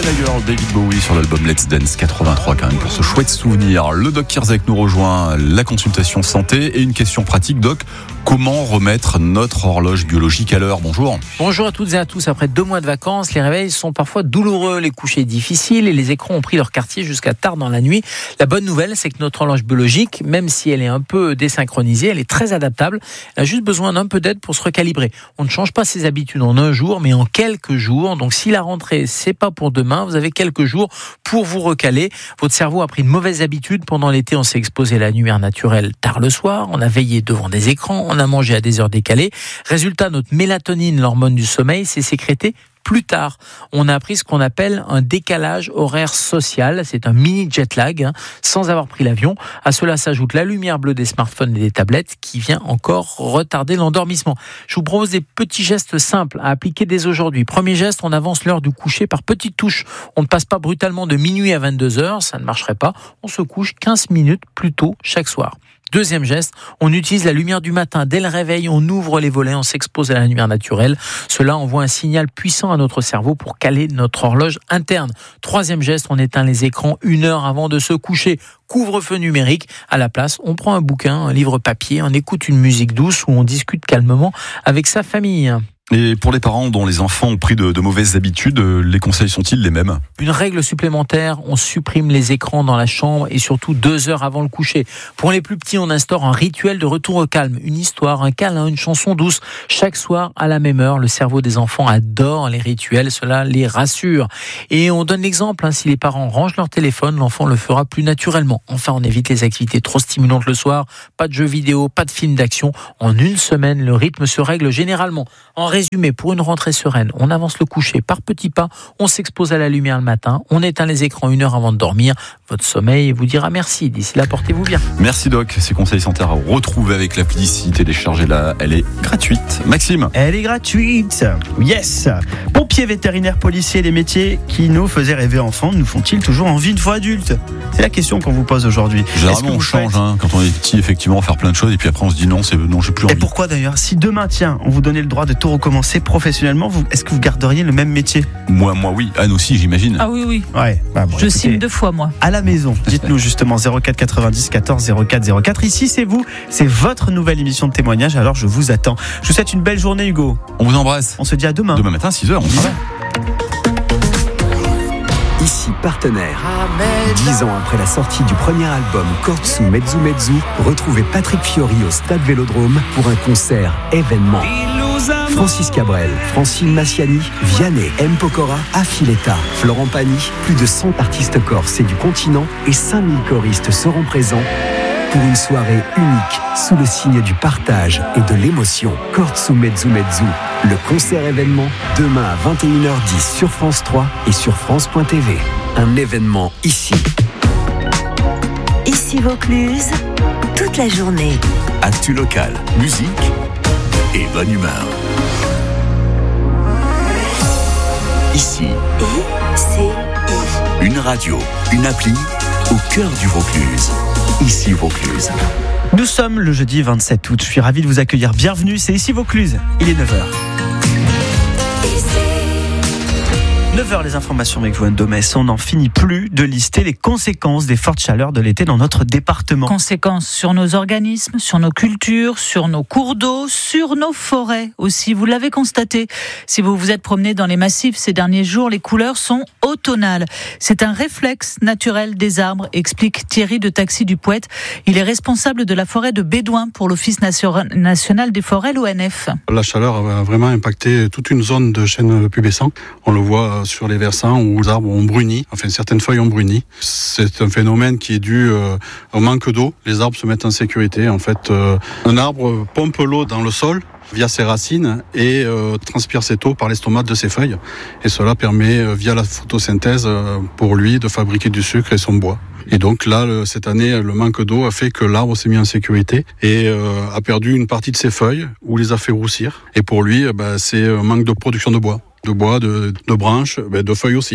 d'ailleurs David Bowie sur l'album Let's Dance 83 quand même pour ce chouette souvenir. Le Doc Kirzek nous rejoint, la consultation santé et une question pratique. Doc, comment remettre notre horloge biologique à l'heure? Bonjour. Bonjour à toutes et à tous. Après 2 mois de vacances, les réveils sont parfois douloureux, les couchers difficiles et les écrans ont pris leur quartier jusqu'à tard dans la nuit. La bonne nouvelle, c'est que notre horloge biologique, même si elle est un peu désynchronisée, elle est très adaptable. Elle a juste besoin d'un peu d'aide pour se recalibrer. On ne change pas ses habitudes en un jour, mais en quelques jours. Donc si la rentrée, c'est pas pour demain, vous avez quelques jours pour vous recaler. Votre cerveau a pris une mauvaise habitude. Pendant l'été, on s'est exposé à la lumière naturelle tard le soir. On a veillé devant des écrans. On a mangé à des heures décalées. Résultat, notre mélatonine, l'hormone du sommeil, s'est sécrétée plus tard. On a appris ce qu'on appelle un décalage horaire social. C'est un mini jet lag, sans avoir pris l'avion. À cela s'ajoute la lumière bleue des smartphones et des tablettes qui vient encore retarder l'endormissement. Je vous propose des petits gestes simples à appliquer dès aujourd'hui. Premier geste, on avance l'heure du coucher par petites touches. On ne passe pas brutalement de minuit à 22h, ça ne marcherait pas. On se couche 15 minutes plus tôt chaque soir. Deuxième geste, on utilise la lumière du matin. Dès le réveil, on ouvre les volets, on s'expose à la lumière naturelle. Cela envoie un signal puissant à notre cerveau pour caler notre horloge interne. Troisième geste, on éteint les écrans 1 heure avant de se coucher. Couvre-feu numérique. À la place, on prend un bouquin, un livre papier, on écoute une musique douce ou on discute calmement avec sa famille. Et pour les parents dont les enfants ont pris de mauvaises habitudes, les conseils sont-ils les mêmes? Une règle supplémentaire, on supprime les écrans dans la chambre et surtout 2 heures avant le coucher. Pour les plus petits, on instaure un rituel de retour au calme. Une histoire, un câlin, une chanson douce. Chaque soir, à la même heure, le cerveau des enfants adore les rituels, cela les rassure. Et on donne l'exemple, si les parents rangent leur téléphone, l'enfant le fera plus naturellement. Enfin, on évite les activités trop stimulantes le soir. Pas de jeux vidéo, pas de films d'action. En 1 semaine, le rythme se règle généralement. En résumé, pour une rentrée sereine, on avance le coucher par petits pas, on s'expose à la lumière le matin, on éteint les écrans 1 heure avant de dormir. Votre sommeil vous dira merci. D'ici là, portez-vous bien. Merci Doc. Ces conseils santé à retrouver avec l'appli d'ici. Téléchargez-la, elle est gratuite. Maxime. Elle est gratuite. Yes. Pompiers, vétérinaires, policiers, les métiers qui nous faisaient rêver enfants, nous font-ils toujours envie une fois adultes? C'est la question qu'on vous pose aujourd'hui. Généralement, on change quand on est petit, effectivement, faire plein de choses et puis après on se dit non, j'ai plus envie. Et pourquoi d'ailleurs? Si demain, on vous donnait le droit de tout recommencer professionnellement, est-ce que vous garderiez le même métier? Moi oui. Anne aussi, j'imagine. Ah oui. Ouais. Je signe 2 fois, moi. À la maison, dites-nous justement 04 90 14 04 04. Ici, c'est vous, c'est votre nouvelle émission de témoignage. Alors, je vous attends. Je vous souhaite une belle journée, Hugo. On vous embrasse. On se dit à demain. Demain matin, 6h, on travaille. Ici Partenaire. 10 ans après la sortie du premier album Kortsu Mezzu Mezzu, retrouvez Patrick Fiori au Stade Vélodrome pour un concert événement. Francis Cabrel, Francine Massiani, Vianney, M. Pokora, Affiletta, Florent Pagny, plus de 100 artistes corses et du continent et 5000 choristes seront présents pour une soirée unique sous le signe du partage et de l'émotion. Kortsu Mezzu Mezzu, le concert événement demain à 21h10 sur France 3 et sur France.tv. Un événement ici. Ici Vaucluse, toute la journée. Actu local, musique et bonne humeur. Ici. Une radio, une appli au cœur du Vaucluse. Ici Vaucluse. Nous sommes le jeudi 27 août. Je suis ravi de vous accueillir. Bienvenue, c'est Ici Vaucluse. Il est 9h. 9h, les informations avec Joanne Domès. On n'en finit plus de lister les conséquences des fortes chaleurs de l'été dans notre département. Conséquences sur nos organismes, sur nos cultures, sur nos cours d'eau, sur nos forêts aussi. Vous l'avez constaté, si vous vous êtes promené dans les massifs ces derniers jours, les couleurs sont automnales. C'est un réflexe naturel des arbres, explique Thierry de Taxi du Poète. Il est responsable de la forêt de Bédouin pour l'Office national des forêts, l'ONF. La chaleur a vraiment impacté toute une zone de chênes pubescents. On le voit sur les versants où les arbres ont bruni, certaines feuilles ont bruni. C'est un phénomène qui est dû au manque d'eau. Les arbres se mettent en sécurité. Un arbre pompe l'eau dans le sol via ses racines et transpire cette eau par l'estomac de ses feuilles. Et cela permet, via la photosynthèse, pour lui de fabriquer du sucre et son bois. Et donc là, cette année, le manque d'eau a fait que l'arbre s'est mis en sécurité et a perdu une partie de ses feuilles ou les a fait roussir. Et pour lui, c'est un manque de production de bois, de branches, de feuilles aussi.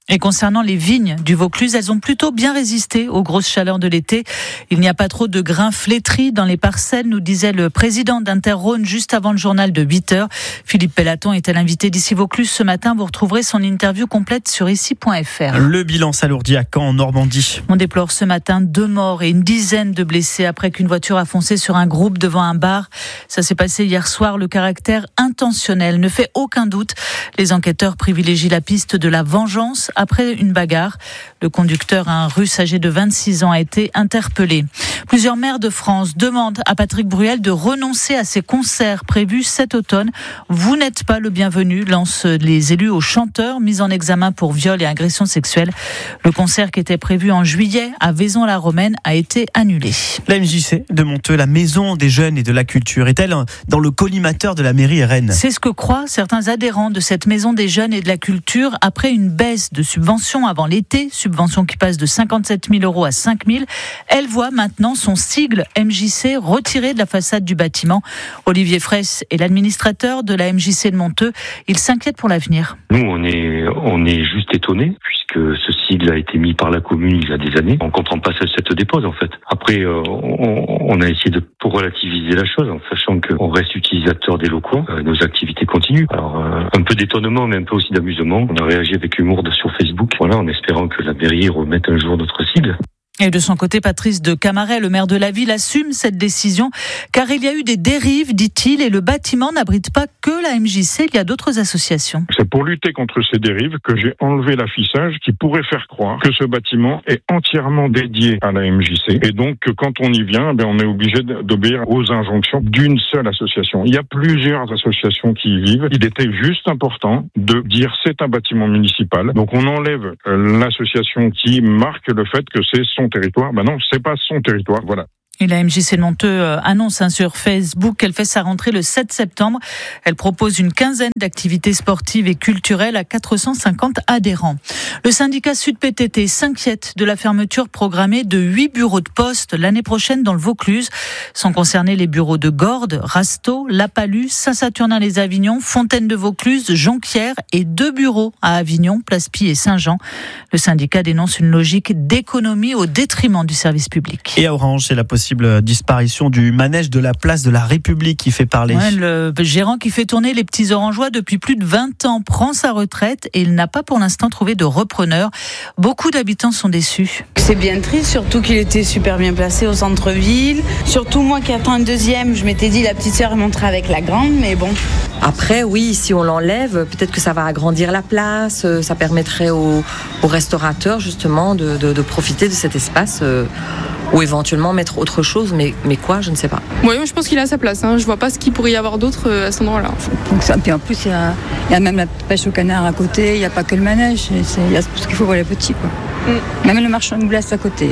Et concernant les vignes du Vaucluse, elles ont plutôt bien résisté aux grosses chaleurs de l'été. Il n'y a pas trop de grains flétris dans les parcelles, nous disait le président d'Inter-Rhône juste avant le journal de 8h. Philippe Pellaton était l'invité d'Ici Vaucluse ce matin. Vous retrouverez son interview complète sur ici.fr. Le bilan s'alourdit à Caen, en Normandie. On déplore ce matin 2 morts et une dizaine de blessés après qu'une voiture a foncé sur un groupe devant un bar. Ça s'est passé hier soir. Le caractère intentionnel ne fait aucun doute. Les enquêteurs privilégient la piste de la vengeance après une bagarre. Le conducteur, un Russe âgé de 26 ans, a été interpellé. Plusieurs maires de France demandent à Patrick Bruel de renoncer à ses concerts prévus cet automne. Vous n'êtes pas le bienvenu, lancent les élus aux chanteurs mis en examen pour viol et agression sexuelle. Le concert qui était prévu en juillet à Vaison-la-Romaine a été annulé. La MJC de Monteux, la maison des jeunes et de la culture, est-elle dans le collimateur de la mairie Rennes ? C'est ce que croient certains adhérents de cette maison des jeunes et de la culture après une baisse de subventions avant l'été, subvention qui passe de 57 000 € à 5 000. Elle voit maintenant son sigle MJC retiré de la façade du bâtiment. Olivier Fraisse est l'administrateur de la MJC de Monteux. Il s'inquiète pour l'avenir. Nous, on est juste étonnés puisque ce sigle a été mis par la commune il y a des années. On comprend pas cette dépose en fait. Après, on a essayé de pour relativiser la chose en sachant qu'on reste utilisateur des locaux. Nos activités continuent. Alors, un peu d'étonnement mais un peu aussi d'amusement. On a réagi avec humour sur Facebook. Voilà, en espérant que la mairie remette un jour notre sigle. Et de son côté, Patrice de Camaret, le maire de la ville, assume cette décision car il y a eu des dérives, dit-il, et le bâtiment n'abrite pas que la MJC, il y a d'autres associations. C'est pour lutter contre ces dérives que j'ai enlevé l'affichage qui pourrait faire croire que ce bâtiment est entièrement dédié à la MJC. Et donc, quand on y vient, on est obligé d'obéir aux injonctions d'une seule association. Il y a plusieurs associations qui y vivent. Il était juste important de dire c'est un bâtiment municipal. Donc, on enlève l'association qui marque le fait que c'est son territoire. Non, c'est pas son territoire, voilà. Et la MJC de Monteux annonce sur Facebook qu'elle fait sa rentrée le 7 septembre. Elle propose une quinzaine d'activités sportives et culturelles à 450 adhérents. Le syndicat Sud-PTT s'inquiète de la fermeture programmée de 8 bureaux de poste l'année prochaine dans le Vaucluse. Sont concernés les bureaux de Gordes, Rasteau, La Palue, Saint-Saturnin-les-Avignon, Fontaine-de-Vaucluse, Jonquière et 2 bureaux à Avignon, Place-Pie et Saint-Jean. Le syndicat dénonce une logique d'économie au détriment du service public. Et à Orange, c'est la possible disparition du manège de la place de la République qui fait parler. Ouais, le gérant qui fait tourner les petits Orangeois depuis plus de 20 ans prend sa retraite et il n'a pas pour l'instant trouvé de repreneur. Beaucoup d'habitants sont déçus. C'est bien triste, surtout qu'il était super bien placé au centre-ville. Surtout moi qui attends un deuxième, je m'étais dit la petite sœur montrait avec la grande, mais bon. Après, oui, si on l'enlève, peut-être que ça va agrandir la place, ça permettrait aux restaurateurs justement de profiter de cet espace ou éventuellement mettre autre chose, mais quoi, je ne sais pas. Oui, je pense qu'il a sa place, je vois pas ce qu'il pourrait y avoir d'autre à cet endroit-là. Puis en plus, il y a même la pêche au canard à côté, il n'y a pas que le manège, il y a tout ce qu'il faut pour les petits, quoi. Même le marchand de glace à côté.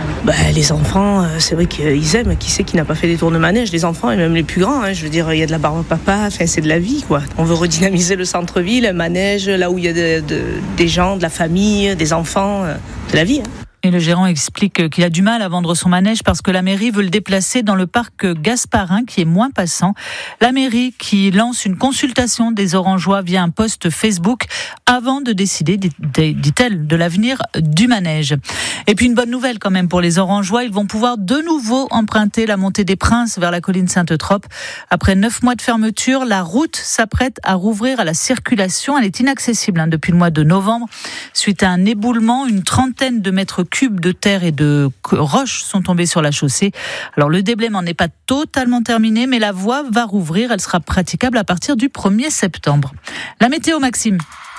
Les enfants, c'est vrai qu'ils aiment. Qui c'est qui n'a pas fait des tours de manège? Les enfants et même les plus grands. Je veux dire, il y a de la barbe papa. C'est de la vie, quoi. On veut redynamiser le centre-ville, un manège, là où il y a des gens, de la famille, des enfants, de la vie. Et le gérant explique qu'il a du mal à vendre son manège parce que la mairie veut le déplacer dans le parc Gasparin qui est moins passant. La mairie qui lance une consultation des Orangeois via un post Facebook avant de décider, dit-elle, de l'avenir du manège. Et puis une bonne nouvelle quand même pour les Orangeois, ils vont pouvoir de nouveau emprunter la montée des Princes vers la colline Sainte-Eutrope. Après 9 mois de fermeture, la route s'apprête à rouvrir à la circulation. Elle est inaccessible depuis le mois de novembre. Suite à un éboulement, une trentaine de mètres cubes de terre et de roches sont tombés sur la chaussée. Alors le déblaiement n'est pas totalement terminé, mais la voie va rouvrir. Elle sera praticable à partir du 1er septembre. La météo, Maxime.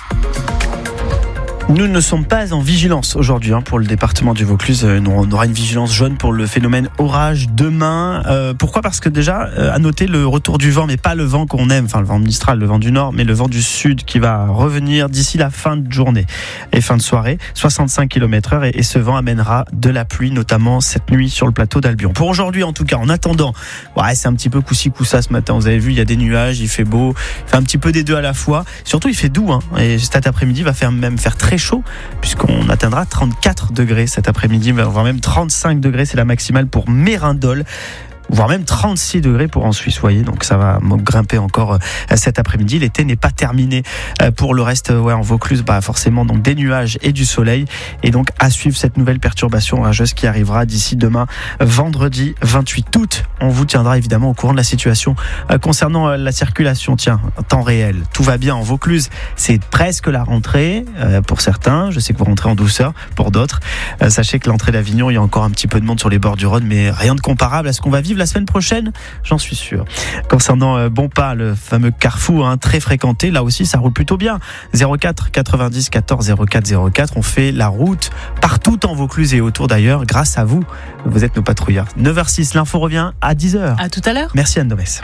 Nous ne sommes pas en vigilance aujourd'hui pour le département du Vaucluse. On aura une vigilance jaune pour le phénomène orage demain. Pourquoi ? Parce que déjà, à noter le retour du vent, mais pas le vent qu'on aime, le vent mistral, le vent du nord, mais le vent du sud qui va revenir d'ici la fin de journée et fin de soirée, 65 km/h, et ce vent amènera de la pluie, notamment cette nuit sur le plateau d'Albion. Pour aujourd'hui, en tout cas, en attendant, c'est un petit peu coup-ci coup-ça ce matin. Vous avez vu, il y a des nuages, il fait beau, il fait un petit peu des deux à la fois. Surtout, il fait doux, et cet après-midi va même faire très chaud, puisqu'on atteindra 34 degrés cet après-midi, voire même 35 degrés, c'est la maximale pour Mérindol. voire même 36 degrés pour en Suisse, vous voyez, donc ça va grimper encore cet après-midi. L'été n'est pas terminé pour le reste, en Vaucluse, forcément donc des nuages et du soleil, et donc à suivre cette nouvelle perturbation orageuse qui arrivera d'ici demain, vendredi 28 août. On vous tiendra évidemment au courant de la situation concernant la circulation. Tiens, en temps réel, tout va bien en Vaucluse, c'est presque la rentrée pour certains, je sais que vous rentrez en douceur pour d'autres. Sachez que l'entrée d'Avignon, il y a encore un petit peu de monde sur les bords du Rhône, mais rien de comparable à ce qu'on va vivre la semaine prochaine, j'en suis sûr. Concernant Bonpas, le fameux carrefour très fréquenté, là aussi ça roule plutôt bien. 04 90 14 04 04, on fait la route partout en Vaucluse et autour d'ailleurs, grâce à vous, vous êtes nos patrouilleurs. 9h06, l'info revient à 10h. À tout à l'heure. Merci Anne Domès.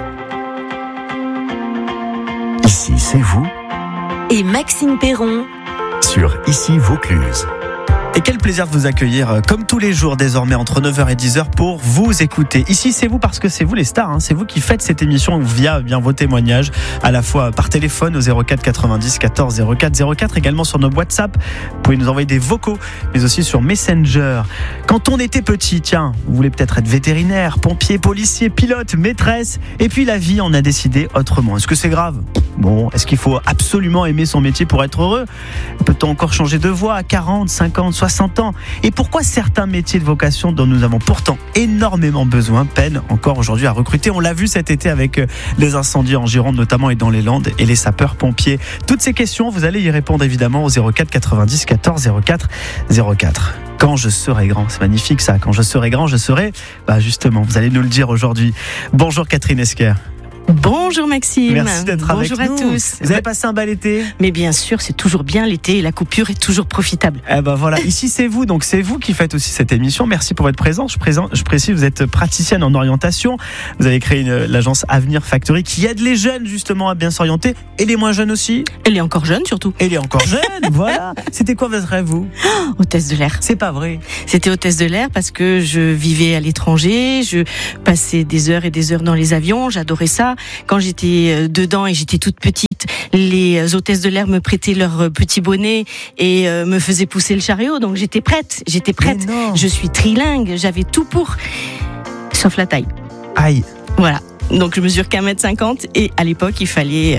Ici, c'est vous Et Maxime Perron sur Ici Vaucluse. Et quel plaisir de vous accueillir comme tous les jours désormais entre 9h et 10h pour vous écouter. Ici c'est vous parce que c'est vous les stars, c'est vous qui faites cette émission via vos témoignages, à la fois par téléphone au 04 90 14 04 04, également sur nos WhatsApp. Vous pouvez nous envoyer des vocaux, mais aussi sur Messenger. Quand on était petit, vous voulez peut-être être vétérinaire, pompier, policier, pilote, maîtresse, et puis la vie en a décidé autrement. Est-ce que c'est grave ? Bon, est-ce qu'il faut absolument aimer son métier pour être heureux ? Peut-on encore changer de voie à 40, 50, 60 ans ? Et pourquoi certains métiers de vocation dont nous avons pourtant énormément besoin peinent encore aujourd'hui à recruter ? On l'a vu cet été avec les incendies en Gironde notamment et dans les Landes et les sapeurs-pompiers. Toutes ces questions, vous allez y répondre évidemment au 04 90 14 04 04. Quand je serai grand, c'est magnifique ça. Quand je serai grand, je serai... justement, vous allez nous le dire aujourd'hui. Bonjour Catherine Esquer. Bonjour Maxime. Merci d'être avec nous. Bonjour à tous. Vous avez passé un bel été ? Mais bien sûr, c'est toujours bien l'été et la coupure est toujours profitable. Voilà, ici c'est vous, donc c'est vous qui faites aussi cette émission. Merci pour votre présence. Je précise, vous êtes praticienne en orientation. Vous avez créé l'agence Avenir Factory qui aide les jeunes justement à bien s'orienter et les moins jeunes aussi. Et les encore jeunes surtout. Et les encore jeunes, voilà. C'était quoi votre rêve, vous ? Hôtesse de l'air. C'est pas vrai. C'était hôtesse de l'air parce que je vivais à l'étranger, je passais des heures et des heures dans les avions, j'adorais ça. Quand j'étais dedans et j'étais toute petite, les hôtesses de l'air me prêtaient leur petit bonnet et me faisaient pousser le chariot. Donc j'étais prête. Je suis trilingue, j'avais tout pour, sauf la taille. Aïe. Voilà. Donc je mesure qu'1m50 et à l'époque il fallait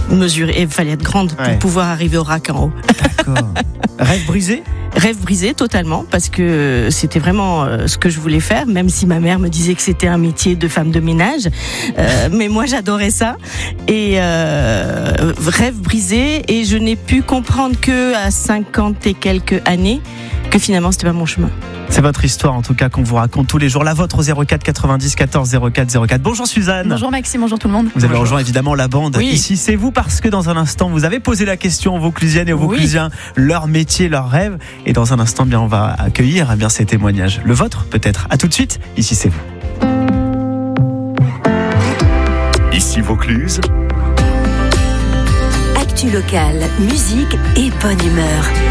être grande pour pouvoir arriver au rack en haut. D'accord. Rêve brisé ? Rêve brisé totalement parce que c'était vraiment ce que je voulais faire, même si ma mère me disait que c'était un métier de femme de ménage, mais moi j'adorais ça et rêve brisé, et je n'ai pu comprendre que à 50 et quelques années que finalement c'était pas mon chemin. C'est votre histoire en tout cas qu'on vous raconte tous les jours, la vôtre au 04 90 14 04 04. Bonjour Suzanne. Bonjour Maxime, bonjour tout le monde. Vous avez rejoint évidemment la bande. Oui. Ici c'est vous parce que dans un instant vous avez posé la question aux Vauclusiennes et aux Vauclusiens, leur métier, leur rêve, et dans un instant on va accueillir ces témoignages. Le vôtre peut-être. À tout de suite, ici c'est vous. Ici Vaucluse. Actu locale, musique et bonne humeur.